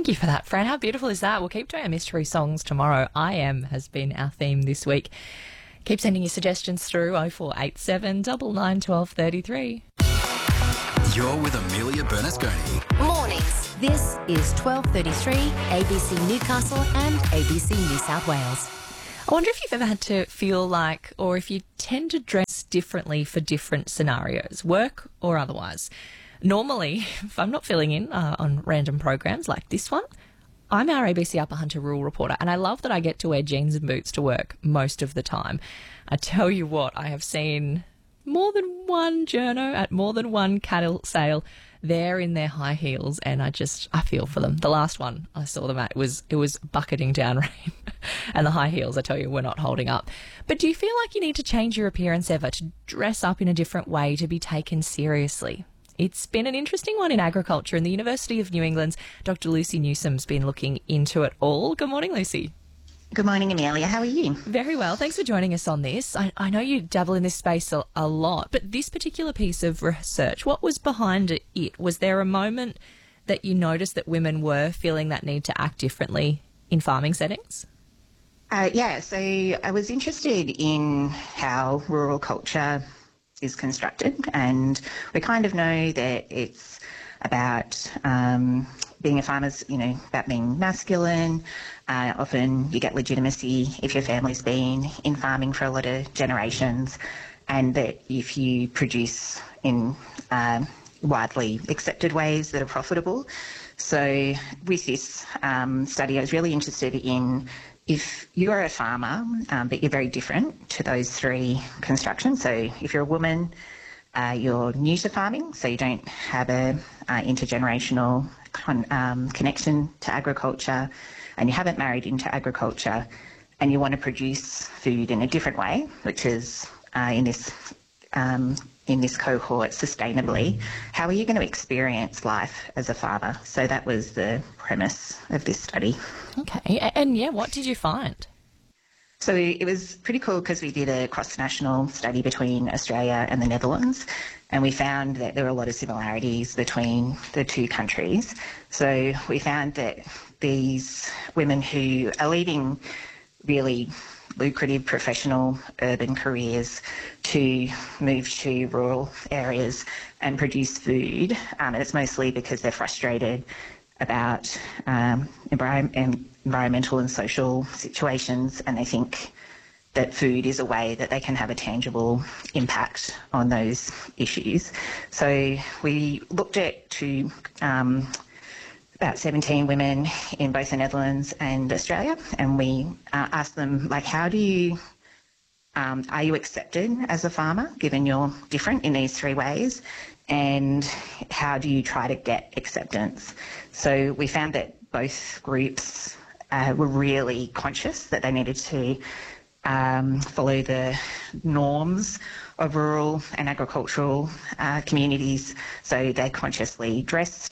Thank you for that, Fran. How beautiful is that? We'll keep doing our mystery songs tomorrow. I Am has been our theme this week. Keep sending your suggestions through 0487 99 12 33. You're with Amelia Bernasconi. Mornings. This is 12:33 ABC Newcastle and ABC New South Wales. I wonder if you've ever had to feel like, or if you tend to dress differently for different scenarios, work or otherwise. Normally, if I'm not filling in on random programs like this one, I'm our ABC Upper Hunter rural reporter, and I love that I get to wear jeans and boots to work most of the time. I tell you what, I have seen more than one journo at more than one cattle sale there in their high heels, and I feel for them. The last one I saw them at, it was bucketing down rain, and the high heels, I tell you, were not holding up. But do you feel like you need to change your appearance ever, to dress up in a different way to be taken seriously? It's been an interesting one in agriculture, and the University of New England's Dr. Lucy Newsom's been looking into it all. Good morning, Lucy. Good morning, Amelia. How are you? Very well. Thanks for joining us on this. I know you dabble in this space a lot, but this particular piece of research, what was behind it? Was there a moment that you noticed that women were feeling that need to act differently in farming settings? So I was interested in how rural culture is constructed, and we kind of know that it's about being a farmer's, about being masculine. Often you get legitimacy if your family's been in farming for a lot of generations, and that if you produce in widely accepted ways that are profitable. So with this study, I was really interested in if you're a farmer, but you're very different to those three constructions. So if you're a woman, you're new to farming, so you don't have a intergenerational connection to agriculture, and you haven't married into agriculture, and you want to produce food in a different way, which is in this cohort sustainably. How are you going to experience life as a farmer? So that was the premise of this study. Okay, and what did you find? So it was pretty cool because we did a cross-national study between Australia and the Netherlands, and we found that there were a lot of similarities between the two countries. So we found that these women who are leading really lucrative professional urban careers to move to rural areas and produce food, and it's mostly because they're frustrated about environmental and social situations, and they think that food is a way that they can have a tangible impact on those issues. So we looked at about 17 women in both the Netherlands and Australia, and we asked them, how do you, are you accepted as a farmer, given you're different in these three ways? And how do you try to get acceptance? So we found that both groups were really conscious that they needed to follow the norms of rural and agricultural communities. So they consciously dressed